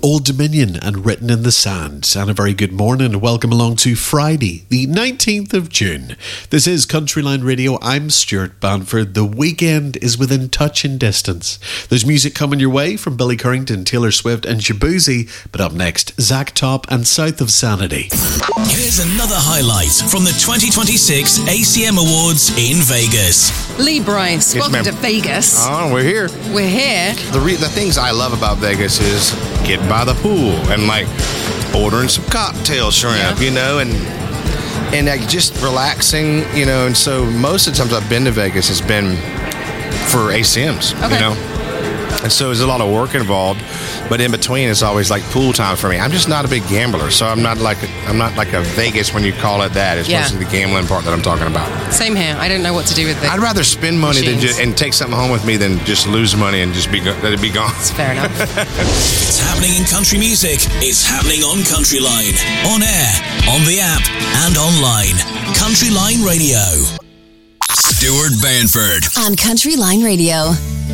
Old Dominion and Written in the Sand. And a very good morning and welcome along to Friday, the 19th of June. This is Countryline Radio. I'm Stuart Banford. The weekend is within touching distance. There's music coming your way from Billy Currington, Taylor Swift and Shabuzi. But up next, Zach Top and South of Sanity. Here's another highlight from the 2026 ACM Awards in Vegas. Lee Bryce, welcome to Vegas. Oh, we're here. We're here. The things I love about Vegas is getting by the pool and like ordering some cocktail shrimp, you know, and like just relaxing, you know. And so most of the times I've been to Vegas has been for ACMs, you know. And so there's a lot of work involved, but in between it's always like pool time for me. I'm just not a big gambler, so I'm not like a Vegas when you call it that. It's mostly the gambling part that I'm talking about. Same here. I don't know what to do with it. I'd rather spend money than and take something home with me than just lose money and just let it be gone. It's fair enough. It's happening in country music. It's happening on Countryline, on air, on the app, and online. Countryline Radio. Stuart Banford on Countryline Radio.